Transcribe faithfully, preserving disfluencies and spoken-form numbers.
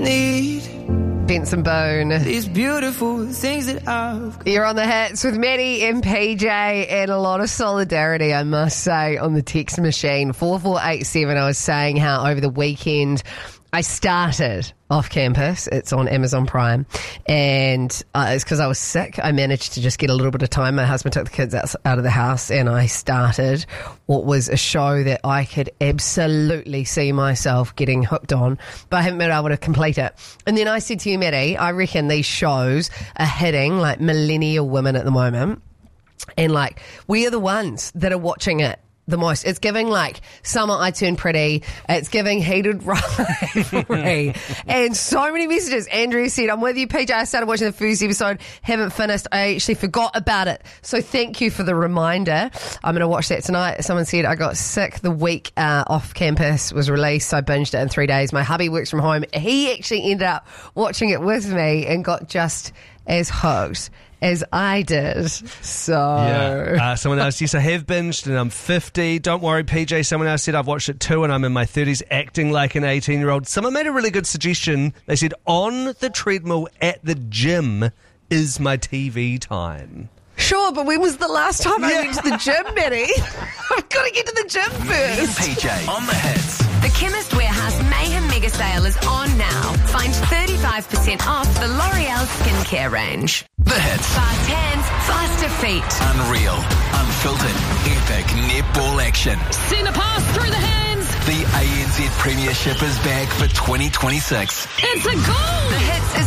need Benson Boone. these beautiful things that I've You're on the hits with Maddie and P J, and a lot of solidarity, I must say, on the text machine. four four eight seven, I was saying how over the weekend I started Off Campus. It's on Amazon Prime, and uh, it's because I was sick. I managed to just get a little bit of time. My husband took the kids out, out of the house, and I started what was a show that I could absolutely see myself getting hooked on, but I haven't been able to complete it. And then I said to you, Maddie, I reckon these shows are hitting like millennial women at the moment, and like we are the ones that are watching it the most. It's giving like Summer I Turned Pretty. It's giving Heated Rivalry. And so many messages. Andrew said, I'm with you, P J. I started watching the first episode. Haven't finished. I actually forgot about it. So thank you for the reminder. I'm going to watch that tonight. Someone said I got sick the week uh, Off Campus was released. So I binged it in three days. My hubby works from home. He actually ended up watching it with me and got just as hooked as I did. So Yeah. Uh, someone else, yes, I have binged and I'm fifty. Don't worry, P J. Someone else said I've watched it too and I'm in my thirties acting like an eighteen-year-old. Someone made a really good suggestion. They said, on the treadmill at the gym is my T V time. Sure, but when was the last time I Yeah. went to the gym, Maddie? I've got to get to the gym first. P J on the hits. The Chemist Warehouse Mayhem Mega Sale is on now. Find thirty-five percent off the L'Oreal skincare range. The hits. Fast hands, faster feet. Unreal, unfiltered, epic netball action. Send a pass through the hands. The A N Z Premiership is back for twenty twenty-six. It's a goal. The hits is